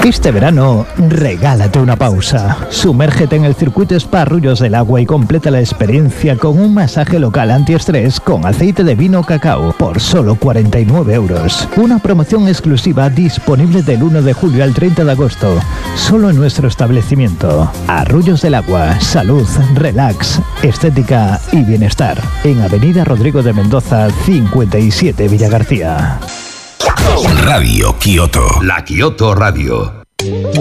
Este verano, regálate una pausa. Sumérgete en el circuito Spa Arroyos del Agua y completa la experiencia con un masaje local antiestrés con aceite de vino cacao por solo 49 euros. Una promoción exclusiva disponible del 1 de julio al 30 de agosto. Solo en nuestro establecimiento. Arroyos del Agua, salud, relax, estética y bienestar. En Avenida Rodrigo de Mendoza, 57 Villagarcía. Radio Kioto. La Kioto Radio.